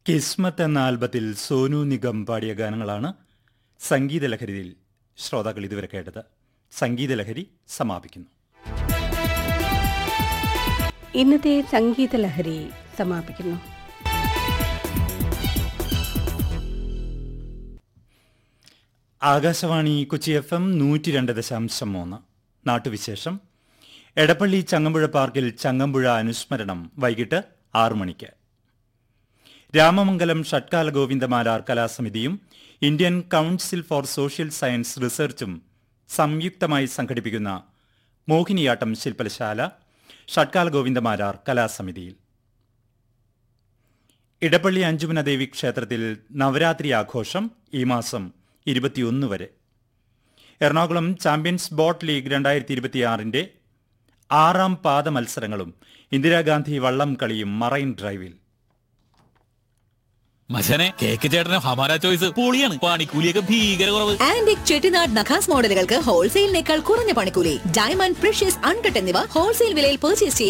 കിസ്മത്ത് എന്ന ആൽബത്തിൽ സോനു നിഗം പാടിയ ഗാനങ്ങളാണ് സംഗീതലഹരിയിൽ ശ്രോതാക്കൾ ഇതുവരെ കേട്ടത്. സംഗീതലഹരി സമാപിക്കുന്നു. ഇന്നത്തെ സംഗീതലഹരി സമാപിക്കുന്നു. ആകാശവാണി കൊച്ചി FM 102.3 നാട്ടുവിശേഷം. എടപ്പള്ളി ചങ്ങമ്പുഴ പാർക്കിൽ ചങ്ങമ്പുഴ അനുസ്മരണം വൈകിട്ട് 6 മണിക്ക്. Ramamangalam Shadkala Govinda Marar കലാസമിതിയും Indian council four social science റിസർച്ചും സംയുക്തമായി സംഘടിപ്പിക്കുന്ന മോഹിനിയാട്ടം ശില്പശാല ഷട്കാല ഗോവിന്ദമാരാർ കലാസമിതിയിൽ. ഇടപ്പള്ളി അഞ്ജുമനദേവി ക്ഷേത്രത്തിൽ നവരാത്രി ആഘോഷം ഈ മാസം 21 വരെ. എറണാകുളം ചാമ്പ്യൻസ് ബോട്ട് ലീഗ് 2026 6ാം പാദ മത്സരങ്ങളും ഇന്ദിരാഗാന്ധി വള്ളം കളിയും മറൈൻ ഡ്രൈവിൽ. മച്ചനെ കേക്ക് ചേട്ടന് ഹമാര ചോയ്സ് പൊളിയാണ്. പണിക്കൂലിയൊക്കെ ഭീകര കുറവ്. ആന്റിക് ചെട്ടിനാട് നഖാസ് മോഡലുകൾക്ക് ഹോൾസെയിലിനേക്കാൾ കുറഞ്ഞ പണിക്കൂലി. ഡയമണ്ട്, പ്രഷ്യസ്, അൺകട്ട് എന്നിവ ഹോൾസെയിൽ വിലയിൽ പർച്ചേസ് ചെയ്യാം.